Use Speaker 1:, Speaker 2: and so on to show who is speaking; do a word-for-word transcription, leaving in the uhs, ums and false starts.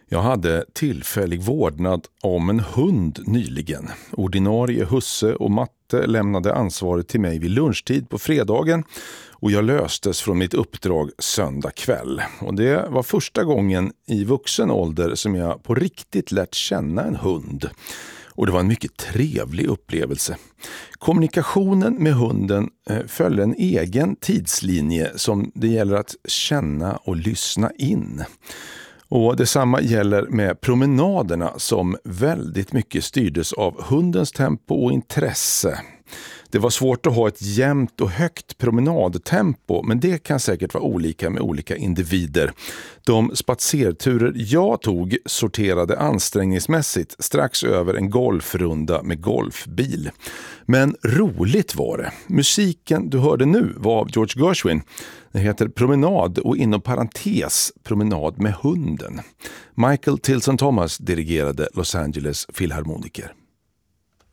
Speaker 1: Jag hade tillfällig vårdnad om en hund nyligen. Ordinarie husse och matte lämnade ansvaret till mig vid lunchtid på fredagen och jag löstes från mitt uppdrag söndag kväll. Och det var första gången i vuxen ålder som jag på riktigt lärt känna en hund. Och det var en mycket trevlig upplevelse. Kommunikationen med hunden eh, följde en egen tidslinje som det gäller att känna och lyssna in. Och detsamma gäller med promenaderna som väldigt mycket styrdes av hundens tempo och intresse. Det var svårt att ha ett jämnt och högt promenadtempo, men det kan säkert vara olika med olika individer. De spatserturer jag tog sorterade ansträngningsmässigt strax över en golfrunda med golfbil. Men roligt var det. Musiken du hörde nu var av George Gershwin. Det heter Promenad och inom parentes Promenad med hunden. Michael Tilson Thomas dirigerade Los Angeles Filharmoniker.